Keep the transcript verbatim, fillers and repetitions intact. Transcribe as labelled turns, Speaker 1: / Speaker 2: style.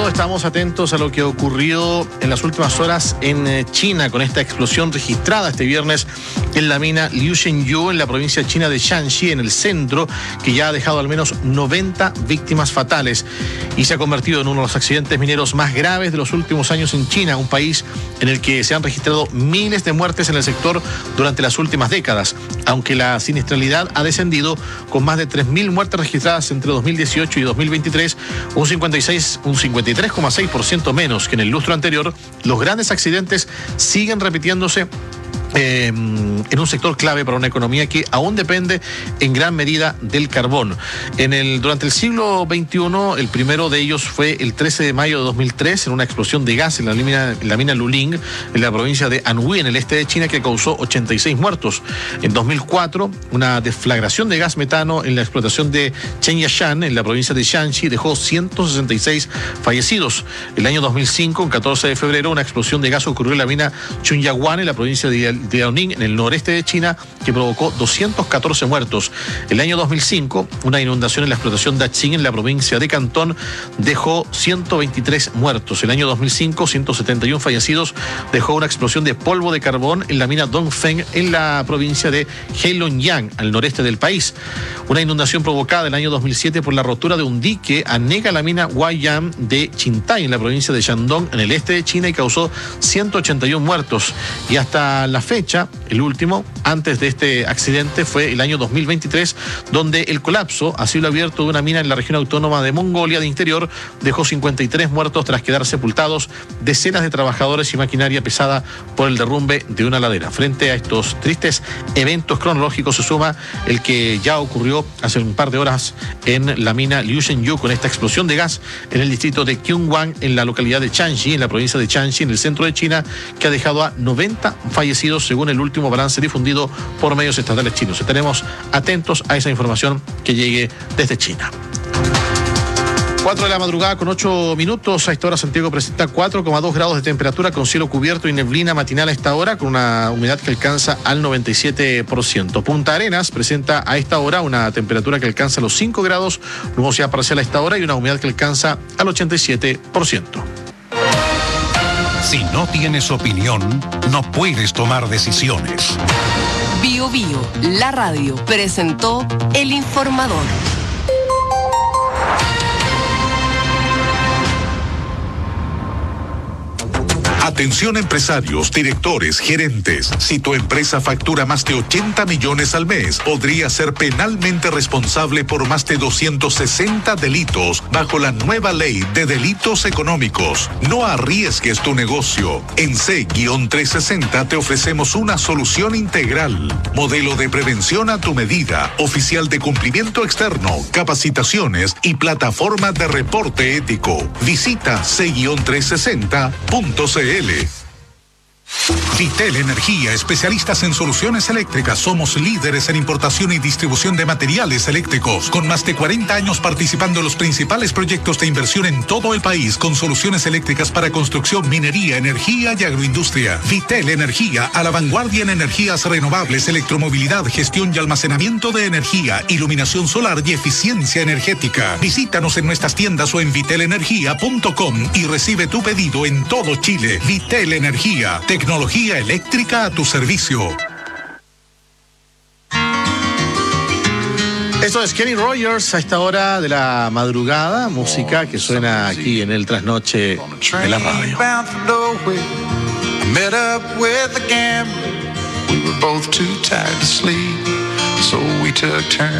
Speaker 1: mundo, estamos atentos a lo que ocurrió en las últimas horas en China con esta explosión registrada este viernes en la mina Liushenyu en la provincia china de Shanxi, en el centro, que ya ha dejado al menos noventa víctimas fatales y se ha convertido en uno de los accidentes mineros más graves de los últimos años en China, un país en el que se han registrado miles de muertes en el sector durante las últimas décadas, aunque la siniestralidad ha descendido con más de tres mil muertes registradas entre dos mil dieciocho y dos mil veintitrés, un cincuenta y seis, un cincuenta y tres coma seis por ciento menos que en el lustro anterior. Los grandes accidentes siguen repitiéndose Eh, en un sector clave para una economía que aún depende en gran medida del carbón. En el, durante el siglo veintiuno, el primero de ellos fue el trece de mayo de dos mil tres, en una explosión de gas en la mina, en la mina Luling, en la provincia de Anhui, en el este de China, que causó ochenta y seis muertos. En dos mil cuatro, una deflagración de gas metano en la explotación de Chenyashan, en la provincia de Shanxi, dejó ciento sesenta y seis fallecidos. El año dos mil cinco, el catorce de febrero, una explosión de gas ocurrió en la mina Chunyaguan, en la provincia de de Liaoning, en el noreste de China, que provocó doscientos catorce muertos. El año dos mil cinco, una inundación en la explotación Daqing, en la provincia de Cantón, dejó ciento veintitrés muertos. El año dos mil cinco, ciento setenta y uno fallecidos, dejó una explosión de polvo de carbón en la mina Dongfeng, en la provincia de Heilongjiang, al noreste del país. Una inundación provocada el año dos mil siete por la rotura de un dique anega la mina Huaiyang de Qintai, en la provincia de Shandong, en el este de China, y causó ciento ochenta y uno muertos. Y hasta la fecha, el último, antes de este accidente, fue el año dos mil veintitrés, donde el colapso a cielo abierto de una mina en la región autónoma de Mongolia de Interior dejó cincuenta y tres muertos tras quedar sepultados decenas de trabajadores y maquinaria pesada por el derrumbe de una ladera. Frente a estos tristes eventos cronológicos se suma el que ya ocurrió hace un par de horas en la mina Liushenyu, con esta explosión de gas en el distrito de Kyungwan, en la localidad de Changji, en la provincia de Shanxi, en el centro de China, que ha dejado a noventa fallecidos según el último balance difundido por medios estatales chinos. Estaremos atentos a esa información que llegue desde China. cuatro de la madrugada con ocho minutos. A esta hora Santiago presenta cuatro coma dos grados de temperatura, con cielo cubierto y neblina matinal a esta hora, con una humedad que alcanza al noventa y siete por ciento. Punta Arenas presenta a esta hora una temperatura que alcanza los cinco grados, nubosidad parcial a esta hora y una humedad que alcanza al ochenta y siete por ciento.
Speaker 2: Si no tienes opinión, no puedes tomar decisiones.
Speaker 3: Bio Bio, la radio, presentó El Informador.
Speaker 2: Atención empresarios, directores, gerentes. Si tu empresa factura más de ochenta millones al mes, podría ser penalmente responsable por más de doscientos sesenta delitos bajo la nueva ley de delitos económicos. No arriesgues tu negocio. En C trescientos sesenta te ofrecemos una solución integral. Modelo de prevención a tu medida, oficial de cumplimiento externo, capacitaciones y plataforma de reporte ético. Visita C trescientos sesenta punto c l. Vitel Energía, especialistas en soluciones eléctricas. Somos líderes en importación y distribución de materiales eléctricos, con más de cuarenta años participando en los principales proyectos de inversión en todo el país, con soluciones eléctricas para construcción, minería, energía y agroindustria. Vitel Energía, a la vanguardia en energías renovables, electromovilidad, gestión y almacenamiento de energía, iluminación solar y eficiencia energética. Visítanos en nuestras tiendas o en vitel energía punto com y recibe tu pedido en todo Chile. Vitel Energía, tecnología eléctrica a tu servicio.
Speaker 1: Esto es Kenny Rogers a esta hora de la madrugada, música que suena aquí en el trasnoche de la radio. Met up with a gambler. We were both too tired to sleep, so we took turns.